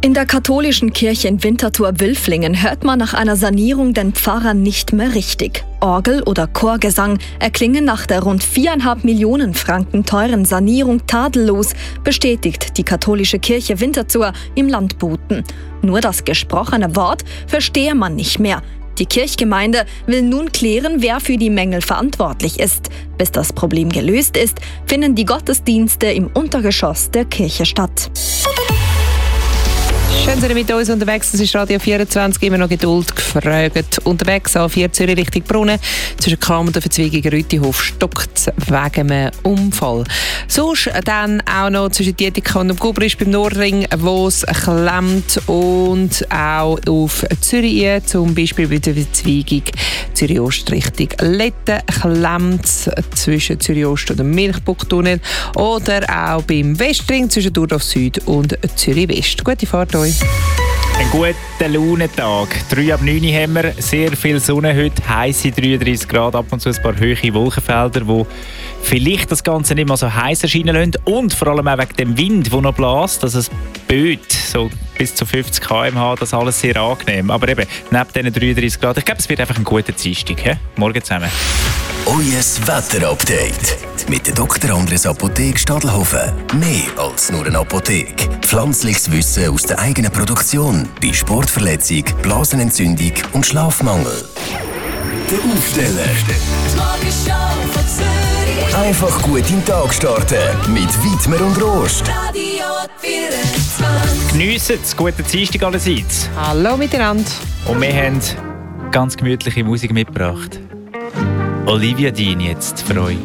In der katholischen Kirche in Winterthur-Wilflingen hört man nach einer Sanierung den Pfarrer nicht mehr richtig. Orgel- oder Chorgesang erklingen nach der rund 4,5 Millionen Franken teuren Sanierung tadellos, bestätigt die katholische Kirche Winterthur im Land Boten. Nur das gesprochene Wort verstehe man nicht mehr. Die Kirchgemeinde will nun klären, wer für die Mängel verantwortlich ist. Bis das Problem gelöst ist, finden die Gottesdienste im Untergeschoss der Kirche statt. Schön, dass ihr mit uns unterwegs. Das ist Radio 24, immer noch Geduld gefragt. Unterwegs A4 Zürich Richtung Brunnen. Zwischen Kam und der Verzweigung Rütihof stockt es wegen einem Unfall. Sonst dann auch noch zwischen Dietikon und Gubrisch beim Nordring, wo es klemmt. Und auch auf Zürich, zum Beispiel bei der Verzweigung Zürich-Ost Richtung Letten klemmt es zwischen Zürich-Ost und dem Milchbuchtunnel. Oder auch beim Westring zwischen Durdorf Süd und Zürich-West. Gute Fahrt euch. Ein guter Launentag. 3 ab 9 haben wir, sehr viel Sonne heute, heisse 33 Grad, ab und zu ein paar hohe Wolkenfelder, die vielleicht das Ganze nicht mehr so heiß erscheinen lassen. Und vor allem auch wegen dem Wind, der noch bläst, dass es böet, so bis zu 50 km/h, das alles sehr angenehm. Aber eben, neben diesen 33 Grad, ich glaube, es wird einfach ein guter Dienstag. Morgen zusammen. Euer Wetterupdate mit der Dr. Andres Apotheke Stadelhofen. Mehr als nur eine Apotheke. Pflanzliches Wissen aus der eigenen Produktion bei Sportverletzung, Blasenentzündung und Schlafmangel. Der Aufsteller. Einfach gut in den Tag starten mit Widmer und Rost. Geniessen es, guten Dienstag allerseits. Hallo miteinander. Und wir haben ganz gemütliche Musik mitgebracht. Olivia Dean jetzt für euch.